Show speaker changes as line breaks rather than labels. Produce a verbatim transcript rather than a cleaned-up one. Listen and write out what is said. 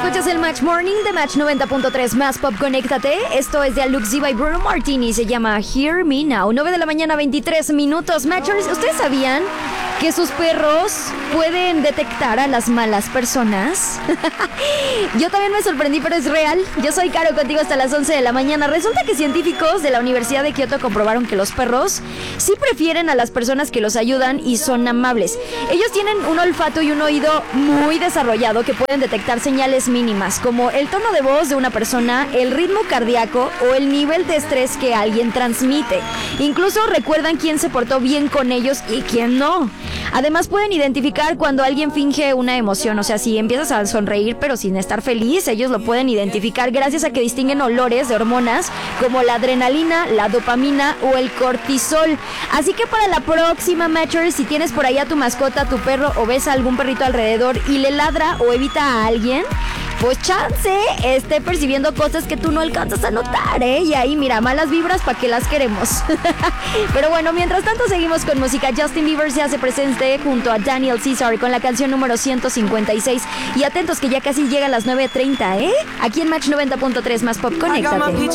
Escuchas el Match Morning de Match noventa punto tres más Pop, conéctate. Esto es de Alux Diva y Bruno Martini. Se llama Hear Me Now. nueve de la mañana, veintitrés minutos. Matchers, ¿ustedes sabían que sus perros pueden detectar a las malas personas? Yo también me sorprendí, pero es real. Yo soy Caro, contigo hasta las once de la mañana. Resulta que científicos de la Universidad de Kioto comprobaron que los perros sí prefieren a las personas que los ayudan y son amables. Ellos tienen un olfato y un oído muy desarrollado que pueden detectar señales mínimas, como el tono de voz de una persona, el ritmo cardíaco o el nivel de estrés que alguien transmite. Incluso recuerdan quién se portó bien con ellos y quién no. Además pueden identificar cuando alguien finge una emoción, o sea, si empiezas a sonreír pero sin estar feliz, ellos lo pueden identificar gracias a que distinguen olores de hormonas como la adrenalina, la dopamina o el cortisol. Así que para la próxima Matcher, si tienes por ahí a tu mascota, tu perro, o ves a algún perrito alrededor y le ladra o evita a alguien, pues chance esté percibiendo cosas que tú no alcanzas a notar, ¿eh? Y ahí, mira, malas vibras, ¿para qué las queremos? Pero bueno, mientras tanto seguimos con música. Justin Bieber se hace presente junto a Daniel Caesar con la canción número ciento cincuenta y seis. Y atentos que ya casi llega a las nueve treinta, ¿eh? Aquí en Match noventa punto tres más Pop, conéctate.